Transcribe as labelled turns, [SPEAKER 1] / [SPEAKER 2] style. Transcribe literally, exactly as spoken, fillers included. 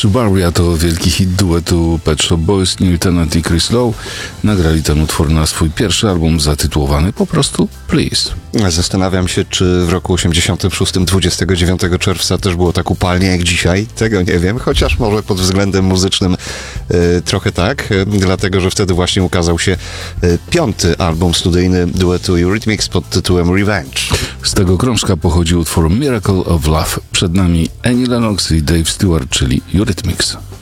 [SPEAKER 1] Suburbia to wielki hit duetu Pet Shop Boys, Neil Tennant i Chris Lowe. Nagrali ten utwór na swój pierwszy album zatytułowany po prostu Please.
[SPEAKER 2] Zastanawiam się, czy w roku osiemdziesiątym szóstym, dwudziestego dziewiątego czerwca też było tak upalnie jak dzisiaj. Tego nie wiem, chociaż może pod względem muzycznym y, trochę tak, y, dlatego, że wtedy właśnie ukazał się y, piąty album studyjny duetu Eurythmics pod tytułem Revenge.
[SPEAKER 1] Z tego krążka pochodzi utwór Miracle of Love. Przed nami Annie Lennox i Dave Stewart, czyli Eurythmics.